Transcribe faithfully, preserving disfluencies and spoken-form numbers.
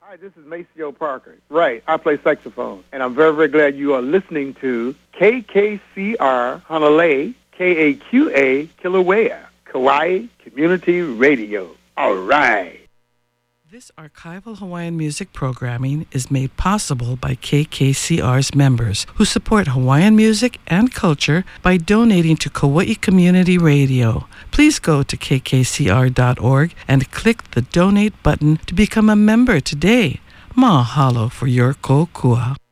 Hi, this is Maceo Parker. Right, I play saxophone, and I'm very, very glad you are listening to K K C R Honolulu, K A Q A Kilauea, Kauai Community Radio. All right. This archival Hawaiian music programming is made possible by K K C R's members who support Hawaiian music and culture by donating to Kauai Community Radio. Please go to k k c r dot org and click the donate button to become a member today. Mahalo for your kokua.